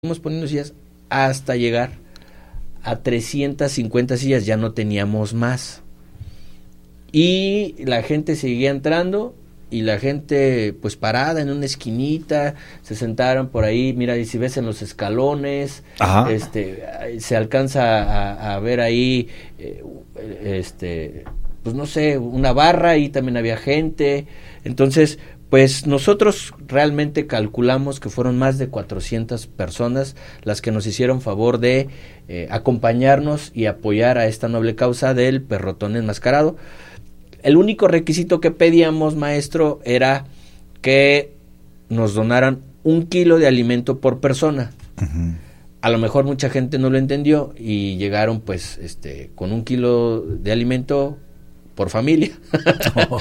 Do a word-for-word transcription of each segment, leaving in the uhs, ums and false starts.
Fuimos poniendo sillas hasta llegar a trescientas cincuenta sillas, ya no teníamos más. Y la gente seguía entrando y la gente pues parada en una esquinita, se sentaron por ahí, mira, y si ves en los escalones, Ajá. este se alcanza a, a ver ahí, eh, este pues no sé, una barra, y también había gente. Entonces, pues nosotros realmente calculamos que fueron más de cuatrocientas personas las que nos hicieron favor de eh, acompañarnos y apoyar a esta noble causa del perrotón enmascarado. El único requisito que pedíamos, maestro, era que nos donaran un kilo de alimento por persona. Uh-huh. A lo mejor mucha gente no lo entendió y llegaron pues este con un kilo de alimento por familia. Oh.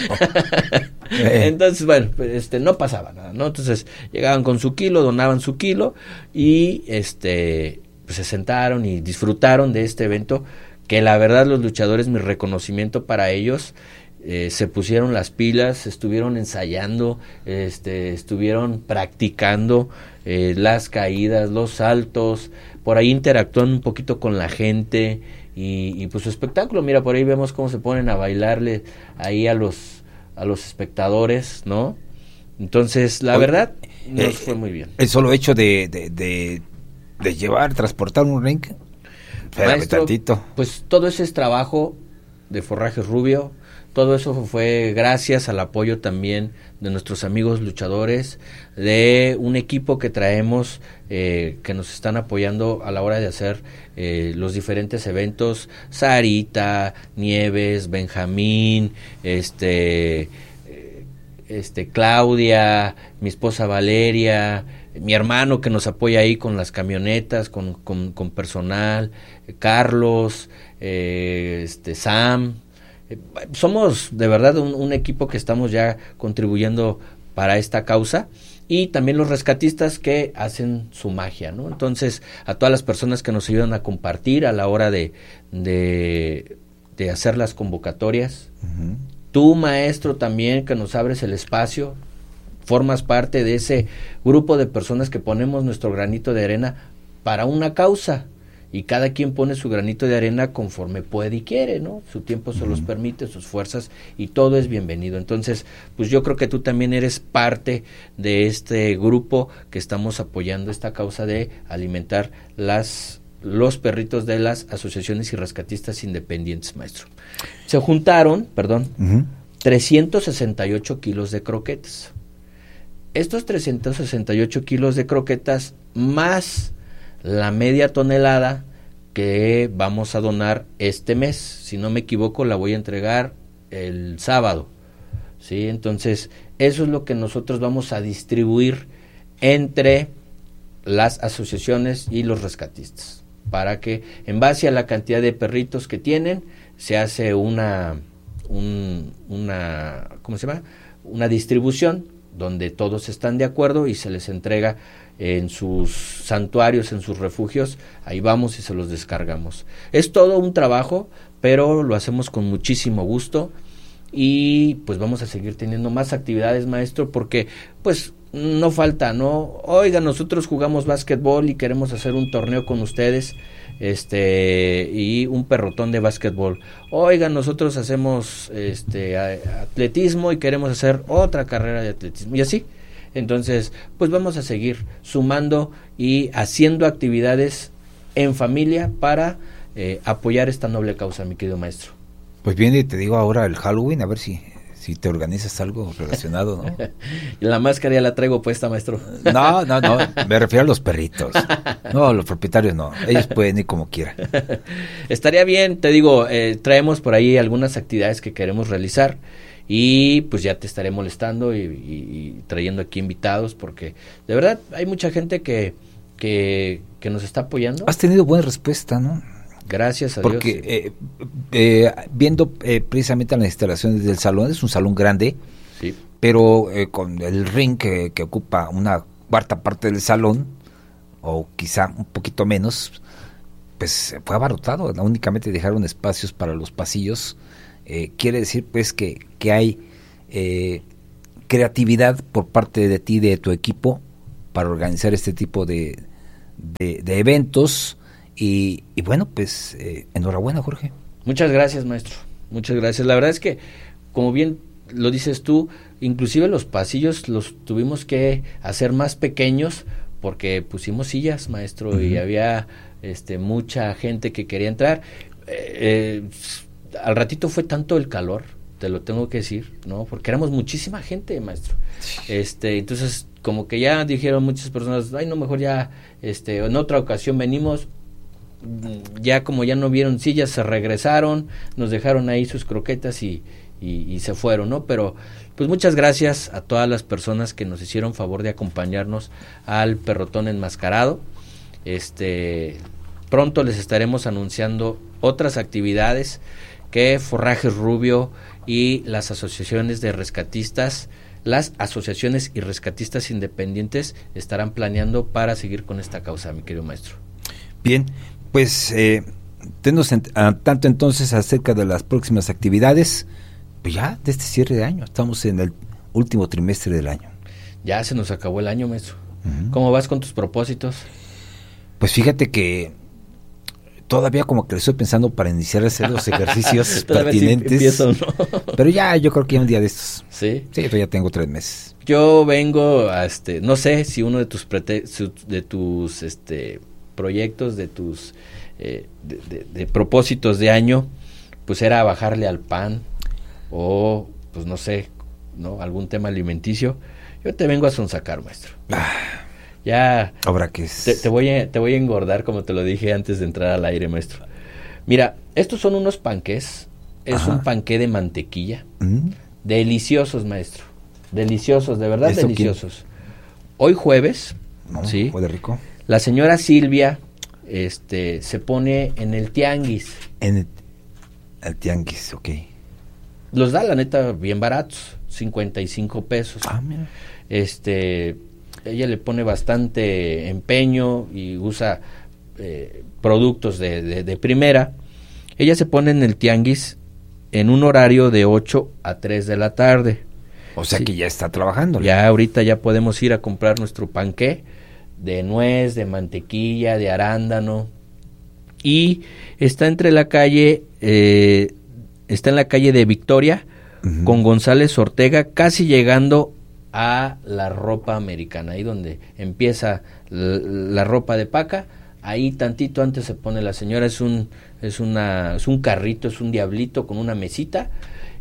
Entonces, bueno, pues, este no pasaba nada, ¿no? Entonces, llegaban con su kilo, donaban su kilo y este pues se sentaron y disfrutaron de este evento, que la verdad los luchadores, mi reconocimiento para ellos, eh, se pusieron las pilas, estuvieron ensayando, este estuvieron practicando eh, las caídas, los saltos, por ahí interactuando un poquito con la gente. Y, y pues su espectáculo, mira, por ahí vemos cómo se ponen a bailarle ahí a los a los espectadores, ¿no? Entonces, la Oye, verdad, nos eh, fue muy bien. El solo hecho de, de, de, de llevar, transportar un ring, Maestro, tantito. Pues todo ese es trabajo de Forrajes Rubio, todo eso fue gracias al apoyo también de nuestros amigos luchadores, de un equipo que traemos eh, que nos están apoyando a la hora de hacer eh, los diferentes eventos. Sarita, Nieves, Benjamín, este, este Claudia, mi esposa Valeria, mi hermano que nos apoya ahí con las camionetas, con, con, con personal, Carlos, eh, este Sam. Somos de verdad un, un equipo que estamos ya contribuyendo para esta causa, y también los rescatistas que hacen su magia, ¿no? Entonces, a todas las personas que nos ayudan a compartir a la hora de, de, de hacer las convocatorias, uh-huh. Tú, maestro, también que nos abres el espacio, formas parte de ese grupo de personas que ponemos nuestro granito de arena para una causa. Y cada quien pone su granito de arena conforme puede y quiere, ¿no? Su tiempo se uh-huh. los permite, sus fuerzas, y todo es bienvenido. Entonces, pues yo creo que tú también eres parte de este grupo que estamos apoyando esta causa de alimentar las los perritos de las asociaciones y rescatistas independientes, maestro. Se juntaron, perdón, uh-huh. trescientos sesenta y ocho kilos de croquetas. Estos trescientos sesenta y ocho kilos de croquetas más la media tonelada que vamos a donar este mes, si no me equivoco la voy a entregar el sábado, ¿sí? Entonces eso es lo que nosotros vamos a distribuir entre las asociaciones y los rescatistas, para que en base a la cantidad de perritos que tienen se hace una un, una ¿cómo se llama? una distribución donde todos están de acuerdo y se les entrega en sus santuarios, en sus refugios. Ahí vamos y se los descargamos. Es todo un trabajo, pero lo hacemos con muchísimo gusto, y pues vamos a seguir teniendo más actividades, maestro, porque pues no falta, ¿no? Oiga, nosotros jugamos básquetbol y queremos hacer un torneo con ustedes, este y un perrotón de básquetbol. Oiga, nosotros hacemos este atletismo y queremos hacer otra carrera de atletismo, y así. Entonces, pues vamos a seguir sumando y haciendo actividades en familia para eh, apoyar esta noble causa, mi querido maestro. Pues bien, y te digo ahora el Halloween, a ver si si te organizas algo relacionado, ¿no? La máscara ya la traigo puesta, maestro. No, no, no, me refiero a los perritos. No, los propietarios no, ellos pueden ir como quieran. Estaría bien, te digo, eh, traemos por ahí algunas actividades que queremos realizar, y pues ya te estaré molestando y, y, y trayendo aquí invitados, porque de verdad hay mucha gente que, que, que nos está apoyando. Has tenido buena respuesta, ¿no? Gracias a porque, Dios. Porque eh, eh, viendo eh, precisamente las instalaciones del salón, es un salón grande, sí. pero eh, con el ring que, que ocupa una cuarta parte del salón, o quizá un poquito menos, pues fue abarrotado. Únicamente dejaron espacios para los pasillos. Eh, quiere decir pues que, que hay eh, creatividad por parte de ti, de tu equipo, para organizar este tipo de, de, de eventos y, y bueno, pues eh, enhorabuena, Jorge. Muchas gracias, maestro, muchas gracias. La verdad es que, como bien lo dices tú, inclusive los pasillos los tuvimos que hacer más pequeños porque pusimos sillas, maestro, uh-huh. y había este mucha gente que quería entrar. Eh, eh, al ratito fue tanto el calor, te lo tengo que decir, ¿no? Porque éramos muchísima gente, maestro. Este, entonces, como que ya dijeron muchas personas, ay, no, mejor ya, este, en otra ocasión venimos. Ya como ya no vieron sillas, se regresaron, nos dejaron ahí sus croquetas y, y, y se fueron, ¿no? Pero pues muchas gracias a todas las personas que nos hicieron favor de acompañarnos al Perrotón Enmascarado. Este, pronto les estaremos anunciando otras actividades que Forrajes Rubio y las asociaciones de rescatistas, las asociaciones y rescatistas independientes estarán planeando para seguir con esta causa, mi querido maestro. Bien, pues eh, tenos en, a, tanto entonces acerca de las próximas actividades, pues ya de este cierre de año, estamos en el último trimestre del año. Ya se nos acabó el año, maestro. Uh-huh. ¿Cómo vas con tus propósitos? Pues fíjate que todavía como que le estoy pensando para iniciar a hacer los ejercicios pertinentes. Si empiezo, ¿no? Pero ya, yo creo que ya un día de estos. ¿Sí? Sí, yo ya tengo tres meses. Yo vengo a este, no sé si uno de tus prete- de tus este proyectos, de tus eh, de, de, de propósitos de año, pues era bajarle al pan o pues no sé, no algún tema alimenticio. Yo te vengo a sonsacar, maestro. Ah, ya ahora que es... te, te voy a te voy a engordar, como te lo dije antes de entrar al aire, maestro. Mira, estos son unos panqués, es Ajá. un panqué de mantequilla, ¿Mm? deliciosos, maestro, deliciosos, de verdad deliciosos. Quién? Hoy jueves, no, sí, huele rico. La señora Silvia este, se pone en el tianguis. En el, el tianguis, ok. Los da, la neta, bien baratos, cincuenta y cinco pesos. Ah, mira. Este, ella le pone bastante empeño y usa eh, productos de, de, de primera. Ella se pone en el tianguis en un horario de ocho a tres de la tarde. O sea sí. que ya está trabajando. Ya ahorita ya podemos ir a comprar nuestro panqué de nuez, de mantequilla, de arándano, y está entre la calle, eh, está en la calle de Victoria, uh-huh. con González Ortega, casi llegando a la ropa americana, ahí donde empieza la, la ropa de paca, ahí tantito antes se pone la señora, es un, es una, es un carrito, es un diablito con una mesita,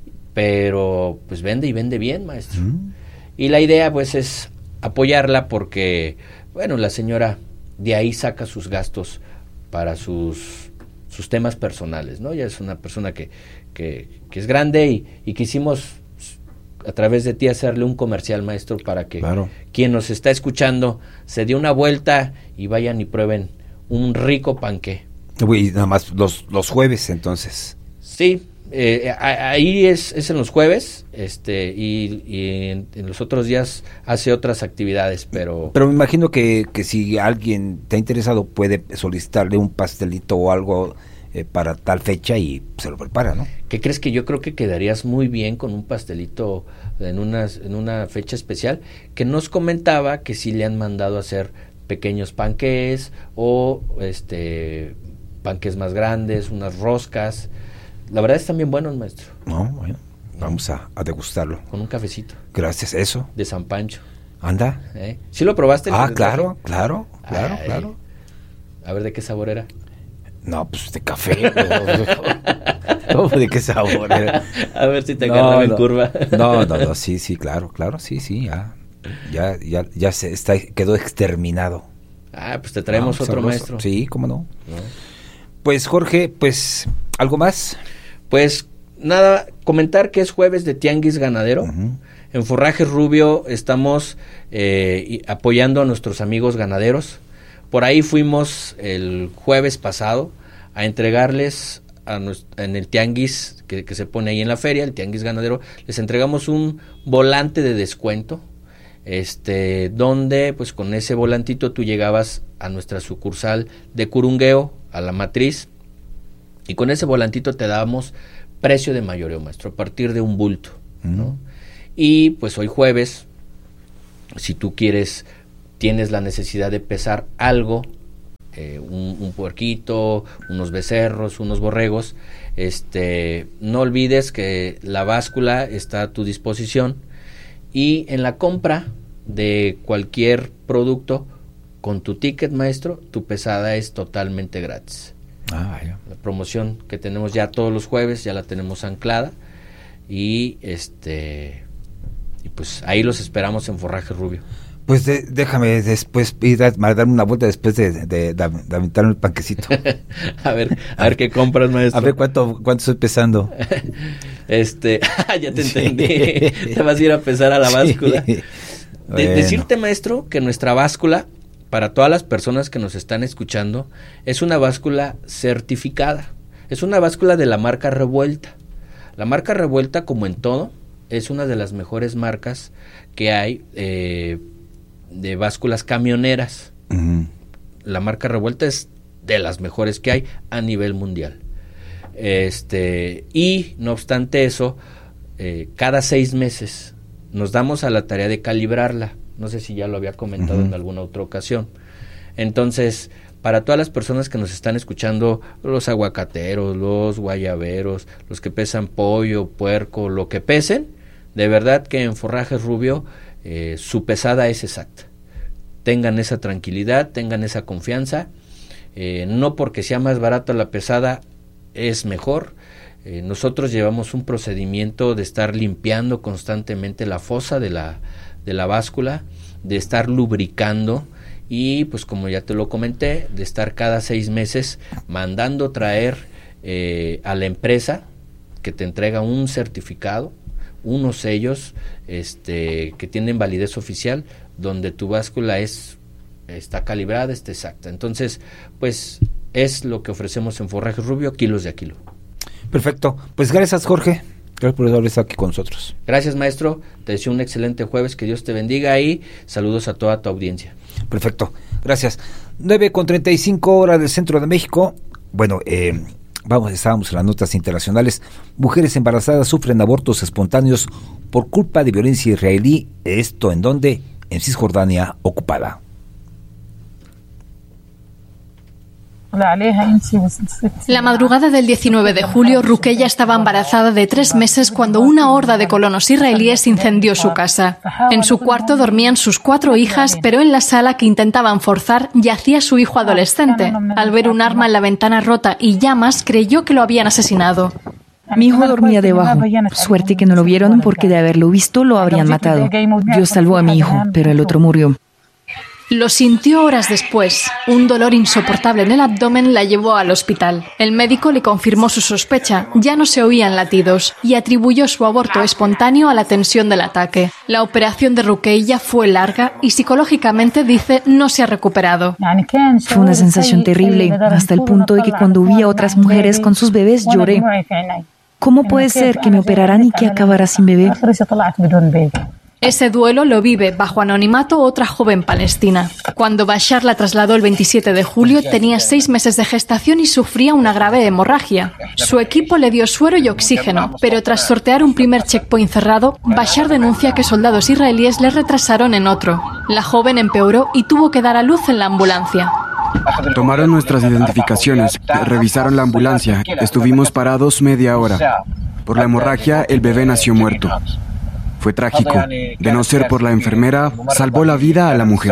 pero pues vende y vende bien, maestro. Uh-huh. Y la idea pues es apoyarla porque bueno, la señora de ahí saca sus gastos para sus sus temas personales, ¿no? Ella es una persona que, que, que es grande y, y quisimos a través de ti hacerle un comercial, maestro, para que claro. quien nos está escuchando se dé una vuelta y vayan y prueben un rico panqué. Uy, nada más los, los jueves, entonces. Sí, eh, ahí es, es en los jueves, este, y, y en, en los otros días hace otras actividades, pero... Pero me imagino que, que si alguien está interesado puede solicitarle un pastelito o algo eh, para tal fecha y se lo prepara, ¿no? ¿Qué crees? Que yo creo que quedarías muy bien con un pastelito en una, en una fecha especial, que nos comentaba que sí le han mandado a hacer pequeños panqués o este panqués más grandes, unas roscas. La verdad están bien buenos, maestro. No, bueno, vamos a, a degustarlo. Con un cafecito. Gracias, eso. De San Pancho. Anda. ¿Eh? ¿Sí lo probaste? Ah, claro, claro, claro, Ay, claro. A ver, ¿de qué sabor era? No, pues de café. ¿Cómo de qué sabor era? A ver si te no, agarraba no. en curva. No, no, no, sí, sí, claro, claro, sí, sí, ya. Ya, ya, ya se está, quedó exterminado. Ah, pues te traemos no, otro sabroso. Maestro. Sí, cómo no. no. Pues Jorge, pues, ¿algo más? Pues nada, comentar que es jueves de Tianguis Ganadero. Uh-huh. En Forrajes Rubio estamos eh, apoyando a nuestros amigos ganaderos. Por ahí fuimos el jueves pasado a entregarles a nuestro, en el tianguis que, que se pone ahí en la feria, el Tianguis Ganadero, les entregamos un volante de descuento, este, donde pues con ese volantito tú llegabas a nuestra sucursal de Curungueo, a la matriz, y con ese volantito te dábamos precio de mayoreo, maestro, a partir de un bulto, uh-huh. ¿no? Y pues hoy jueves, si tú quieres, tienes la necesidad de pesar algo eh, un, un puerquito, unos becerros, unos borregos, este, no olvides que la báscula está a tu disposición, y en la compra de cualquier producto con tu ticket, maestro, tu pesada es totalmente gratis. Ah, ya. La promoción que tenemos ya todos los jueves ya la tenemos anclada, y este y pues ahí los esperamos en Forraje Rubio. Pues de, déjame después ir a, a darme una vuelta después de, de, de, de, de aventarme el panquecito. a ver, a ver qué compras, maestro. A ver cuánto, cuánto estoy pesando. este, ya te entendí. Sí. Te vas a ir a pesar a la báscula. Sí. Bueno. De, decirte, maestro, que nuestra báscula, para todas las personas que nos están escuchando, es una báscula certificada. Es una báscula de la marca Revuelta. La marca Revuelta, como en todo, es una de las mejores marcas que hay eh, de básculas camioneras. Uh-huh. La marca Revuelta es de las mejores que hay a nivel mundial. Este, y no obstante eso, eh, cada seis meses nos damos a la tarea de calibrarla. No sé si ya lo había comentado uh-huh. en alguna otra ocasión. Entonces, para todas las personas que nos están escuchando, los aguacateros, los guayaberos, los que pesan pollo, puerco, lo que pesen, de verdad que en Forrajes Rubio eh, su pesada es exacta. Tengan esa tranquilidad, tengan esa confianza. Eh, no porque sea más barata la pesada es mejor. Eh, nosotros llevamos un procedimiento de estar limpiando constantemente la fosa de la, de la báscula, de estar lubricando, y pues como ya te lo comenté, de estar cada seis meses mandando traer eh, a la empresa que te entrega un certificado, unos sellos este, que tienen validez oficial, donde tu báscula es está calibrada, está exacta. Entonces, pues es lo que ofrecemos en Forraje Rubio, kilos de a kilo. Perfecto, pues gracias, Jorge. Gracias por haber estado aquí con nosotros. Gracias, maestro. Te deseo un excelente jueves, que Dios te bendiga, y saludos a toda tu audiencia. Perfecto, gracias. nueve con treinta y cinco horas del centro de México. Bueno, eh, vamos, estábamos en las notas internacionales. Mujeres embarazadas sufren abortos espontáneos por culpa de violencia israelí. ¿Esto en dónde? En Cisjordania ocupada. La madrugada del diecinueve de julio, Ruqeya estaba embarazada de tres meses cuando una horda de colonos israelíes incendió su casa. En su cuarto dormían sus cuatro hijas, pero en la sala que intentaban forzar yacía su hijo adolescente. Al ver un arma en la ventana rota y llamas, creyó que lo habían asesinado. Mi hijo dormía debajo. Suerte que no lo vieron, porque de haberlo visto lo habrían matado. Dios salvó a mi hijo, pero el otro murió. Lo sintió horas después. Un dolor insoportable en el abdomen la llevó al hospital. El médico le confirmó su sospecha. Ya no se oían latidos y atribuyó su aborto espontáneo a la tensión del ataque. La operación de Ruqeya fue larga y psicológicamente, dice, no se ha recuperado. Fue una sensación terrible, hasta el punto de que cuando vi a otras mujeres con sus bebés lloré. ¿Cómo puede ser que me operaran y que acabara sin bebé? Ese duelo lo vive bajo anonimato otra joven palestina. Cuando Bashar la trasladó el veintisiete de julio, tenía seis meses de gestación y sufría una grave hemorragia. Su equipo le dio suero y oxígeno, pero tras sortear un primer checkpoint cerrado, Bashar denuncia que soldados israelíes le retrasaron en otro. La joven empeoró y tuvo que dar a luz en la ambulancia. Tomaron nuestras identificaciones, revisaron la ambulancia, estuvimos parados media hora. Por la hemorragia, el bebé nació muerto. Fue trágico. De no ser por la enfermera, salvó la vida a la mujer.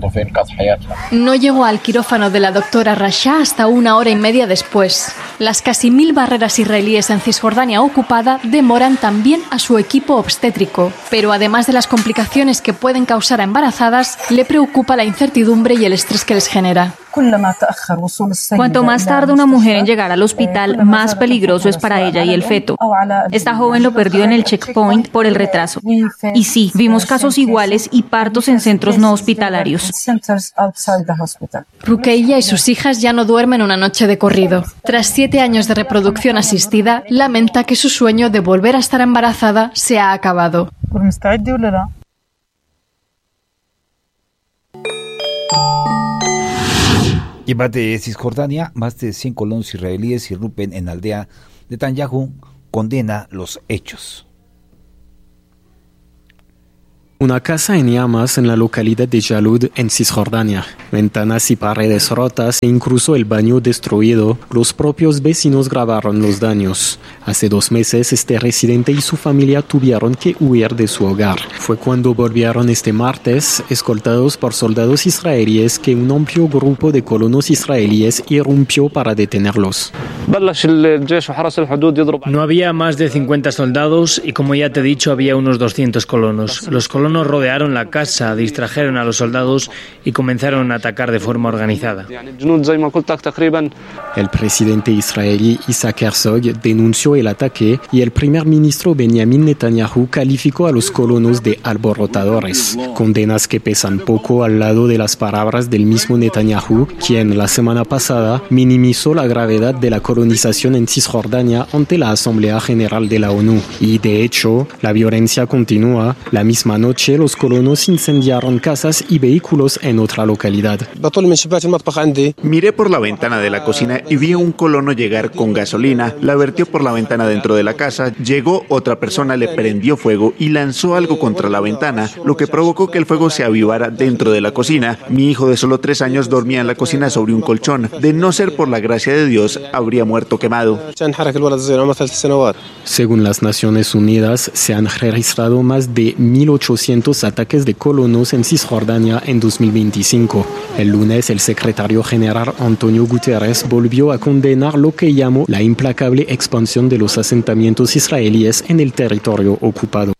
No llegó al quirófano de la doctora Rasha hasta una hora y media después. Las casi mil barreras israelíes en Cisjordania ocupada demoran también a su equipo obstétrico. Pero además de las complicaciones que pueden causar a embarazadas, le preocupa la incertidumbre y el estrés que les genera. Cuanto más tarde una mujer en llegar al hospital, más peligroso es para ella y el feto. Esta joven lo perdió en el checkpoint por el retraso. Y sí, vimos casos iguales y partos en centros no hospitalarios. Ruqeya y sus hijas ya no duermen una noche de corrido. Tras siete años de reproducción asistida, lamenta que su sueño de volver a estar embarazada se ha acabado. Y más de Cisjordania, más de cien colonos israelíes irrumpen en la aldea de Netanyahu, condena los hechos. Una casa en llamas en la localidad de Jalud, en Cisjordania. Ventanas y paredes rotas e incluso el baño destruido. Los propios vecinos grabaron los daños. Hace dos meses este residente y su familia tuvieron que huir de su hogar. Fue cuando volvieron este martes, escoltados por soldados israelíes, que un amplio grupo de colonos israelíes irrumpió para detenerlos. No había más de cincuenta soldados y, como ya te he dicho, había unos doscientos colonos. Los colonos rodearon la casa, distrajeron a los soldados y comenzaron a atacar de forma organizada. El presidente israelí Isaac Herzog denunció el ataque y el primer ministro Benjamin Netanyahu calificó a los colonos de alborotadores, condenas que pesan poco al lado de las palabras del mismo Netanyahu, quien la semana pasada minimizó la gravedad de la colonización en Cisjordania ante la Asamblea General de la ONU. Y de hecho, la violencia continúa. La misma noche, los colonos incendiaron casas y vehículos en otra localidad. Miré por la ventana de la cocina y vi a un colono llegar con gasolina, la vertió por la ventana dentro de la casa, llegó otra persona, le prendió fuego y lanzó algo contra la ventana, lo que provocó que el fuego se avivara dentro de la cocina. Mi hijo de solo tres años dormía en la cocina sobre un colchón. De no ser por la gracia de Dios, habría muerto quemado. Según las Naciones Unidas, se han registrado más de mil ochocientos ataques de colonos en Cisjordania en dos mil veinticinco. El lunes, el secretario general Antonio Guterres volvió a condenar lo que llamó la implacable expansión de los asentamientos israelíes en el territorio ocupado.